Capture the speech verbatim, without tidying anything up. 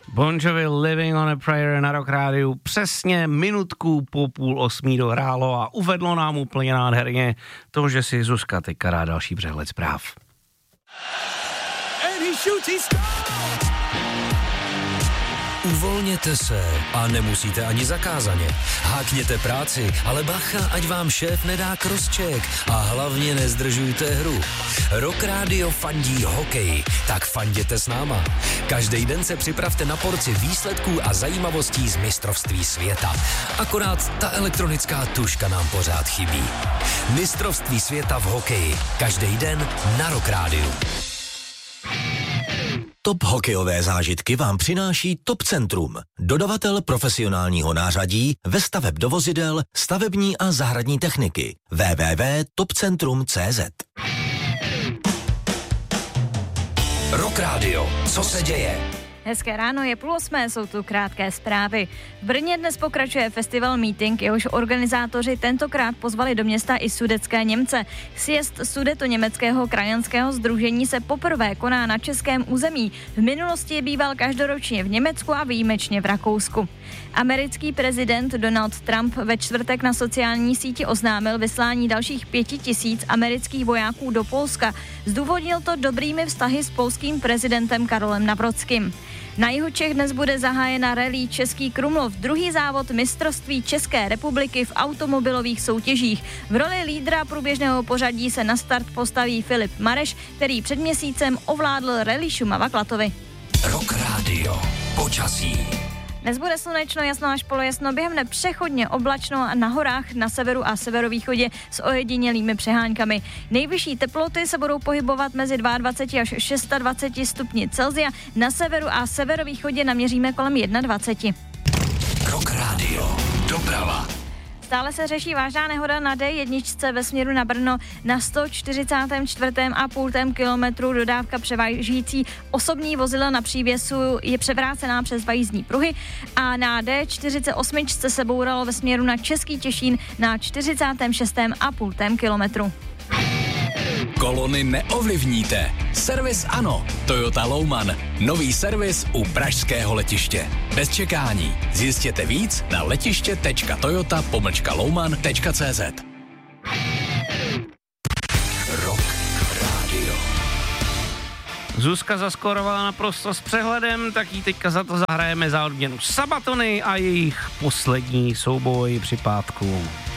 Bon Jovi Living on a Prayer na Rock Rádiu přesně minutku po půl osmí dohrálo a uvedlo nám úplně nádherně to, že si Zuzka teďka dá další přehled zpráv. Uvolněte se a nemusíte ani zakázaně. Hákněte práci, ale bacha, ať vám šéf nedá crosscheck a hlavně nezdržujte hru. Rock Radio fandí hokej, tak fanděte s náma. Každý den se připravte na porci výsledků a zajímavostí z mistrovství světa. Akorát ta elektronická tuška nám pořád chybí. Mistrovství světa v hokeji. Každý den na Rock Radio. Top hokejové zážitky vám přináší Top Centrum, dodavatel profesionálního nářadí ve staveb do vozidel, stavební a zahradní techniky. w w w tečka top centrum tečka c z. Rock Radio. Co se děje? Hezké ráno, je půl osmé, jsou tu krátké zprávy. V Brně dnes pokračuje festival Meeting, jehož organizátoři tentokrát pozvali do města i sudetské Němce. Sjezd Sudetoněmeckého krajanského sdružení se poprvé koná na českém území. V minulosti býval každoročně v Německu a výjimečně v Rakousku. Americký prezident Donald Trump ve čtvrtek na sociální síti oznámil vyslání dalších pěti tisíc amerických vojáků do Polska. Zdůvodnil to dobrými vztahy s polským prezidentem Karolem Nawrockým. Na jihu Čech dnes bude zahájena rally Český Krumlov, druhý závod mistrovství České republiky v automobilových soutěžích. V roli lídra průběžného pořadí se na start postaví Filip Mareš, který před měsícem ovládl rally Šumava Klatovy. Rock Radio. Počasí. Dnes bude slunečno, jasno až polojasno, během dne přechodně oblačno a na horách na severu a severovýchodě s ojedinělými přeháňkami. Nejvyšší teploty se budou pohybovat mezi dvacet dva až dvacet šest stupni Celsia, na severu a severovýchodě naměříme kolem dvacet jedna. Rock Radio. Doprava. Stále se řeší vážná nehoda na dé jedna ve směru na Brno na sto čtyřicátém čtvrtém a půltém kilometru. Dodávka převážící osobní vozidla na přívěsu je převrácená přes dva jízdní pruhy a na dé čtyřicet osm se bouralo ve směru na Český Těšín na čtyřicátém šestém a půltém kilometru. Kolony neovlivníte. Servis ano. Toyota Louman. Nový servis u pražského letiště. Bez čekání. Zjistěte víc na letiště tečka toyota pomlčka louman tečka cé zet. Rock Radio. Zuzka zaskorovala naprosto s přehledem, tak jí teďka za to zahrajeme za odměnu Sabatony a jejich poslední souboj při pátku.